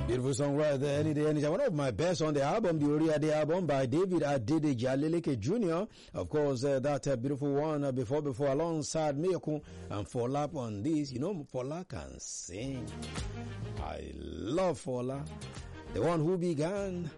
Beautiful song right there, any day, anytime. One of my best on the album, the Oriade album by David Adedeji Adeleke Jr. Of course, that beautiful one, Before alongside Miyoko and Fola on this. You know, Fola can sing. I love Fola. The one who began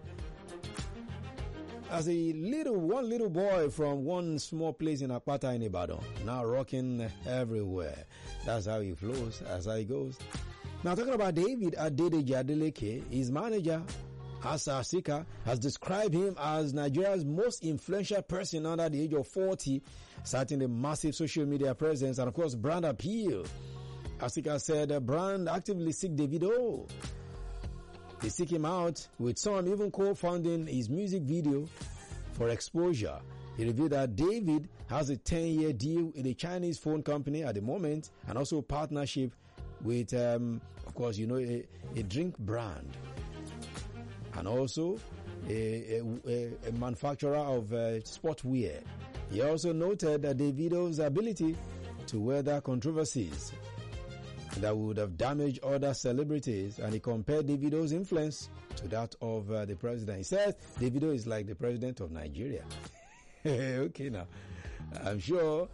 as one little boy from one small place in Apata in Ibadan, now rocking everywhere. That's how he flows, that's how he goes. Now talking about David Adedeji Adeleke, his manager, Asa Asika, has described him as Nigeria's most influential person under the age of 40, citing the massive social media presence and of course brand appeal. Asika said the brand actively seek Davido. They seek him out, with some even co-founding his music video for exposure. He revealed that David has a 10-year deal with a Chinese phone company at the moment and also a partnership with, of course, you know, a drink brand and also a manufacturer of sportwear. He also noted that Davido's ability to weather controversies that would have damaged other celebrities, and he compared Davido's influence to that of the president. He says Davido is like the president of Nigeria. Okay, now I'm sure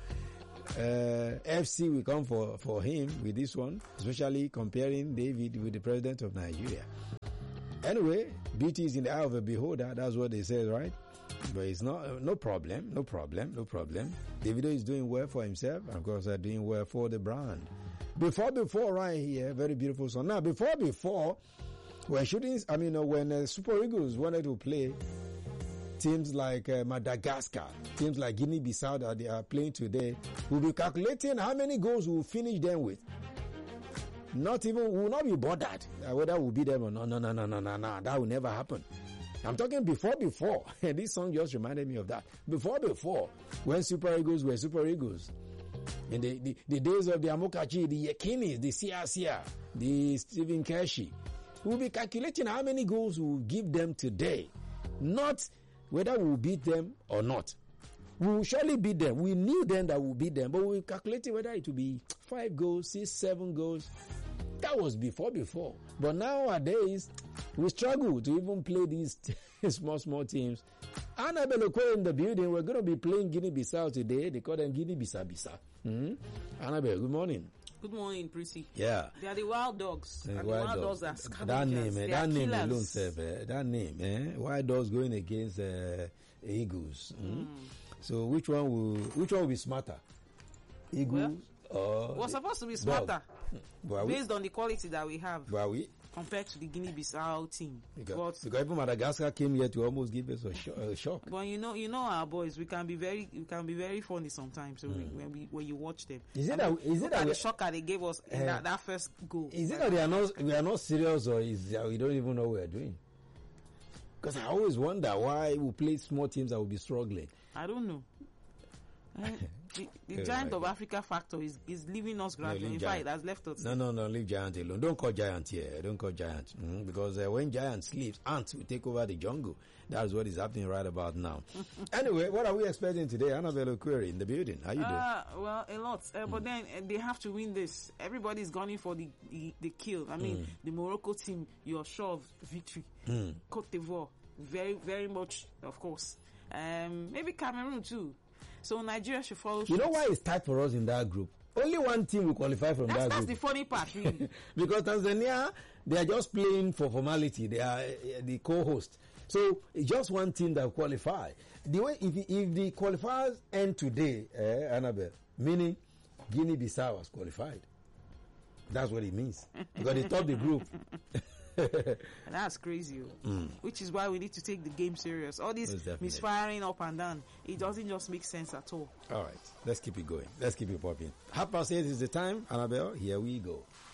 FC will come for him with this one, especially comparing David with the president of Nigeria. Anyway, beauty is in the eye of a beholder. That's what they say, right? But it's no problem. Davido is doing well for himself, and of course, they're doing well for the brand. Before, right here, very beautiful song. Now, before, when Super Eagles wanted to play teams like Madagascar, teams like Guinea-Bissau that they are playing today, we'll be calculating how many goals we'll finish them with. We will not be bothered whether we'll beat them or no. That will never happen. I'm talking before. This song just reminded me of that. Before, when Super Eagles were Super Eagles. In the days of the Amokachi, the Yekinis, the Siasia, the Stephen Keshi, we'll be calculating how many goals we'll give them today. Not whether we'll beat them or not. We will surely beat them. We knew then that we'll beat them, but we'll calculate whether it will be 5 goals, 6, 7 goals. That was before. But nowadays, we struggle to even play these small teams. Annabelle Okwe in the building. We're going to be playing Guinea-Bissau today. They call them Guinea-Bissau. Annabelle, good morning. Good morning, Prissy. Yeah. They are the wild dogs. The wild dogs are scavengers. That name alone, that name, wild dogs going against eagles. So which one will be smarter? Eagles or we're supposed to be smarter based on the quality that we have. Compared to the Guinea-Bissau team. Because even Madagascar came here to almost give us a shock. But you know our boys, we can be very funny sometimes. So when you watch them, is it that the shocker they gave us in that first goal? Is it that we are not serious, or is that we don't even know what we are doing? Because I always wonder why we play small teams that will be struggling. I don't know. The giant of Africa factor is leaving us gradually. In fact, it has left us. No, leave giant alone. Don't call giant here. Don't call giant. Because when giant sleeps, ants will take over the jungle. That's what is happening right about now. Anyway, what are we expecting today? Annabelle Okwe in the building. How you doing? Well, a lot. But then they have to win this. Everybody's gunning for the kill. I mean, the Morocco team, you're sure of victory. Cote d'Ivoire, very, very much, of course. Maybe Cameroon too. So Nigeria should follow. You know why it's tight for us in that group? Only one team will qualify from that group. That's the funny part, really. Because Tanzania, they are just playing for formality. They are the co-host. So it's just one team that will qualify. The way if the qualifiers end today, Annabelle, meaning Guinea-Bissau has qualified. That's what it means. Because they topped the group. That's crazy. Which is why we need to take the game serious. All this misfiring up and down, it doesn't just make sense at all. All right, let's keep it going. Let's keep it popping. 8:30 is the time. Annabelle, here we go.